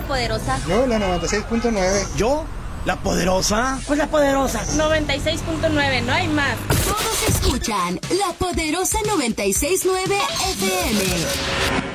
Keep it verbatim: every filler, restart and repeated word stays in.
poderosa. Yo, la noventa y seis punto nueve. ¿Yo? ¿La poderosa? Pues la poderosa. noventa y seis punto nueve, no hay más. Todos escuchan La Poderosa noventa y seis punto nueve F M.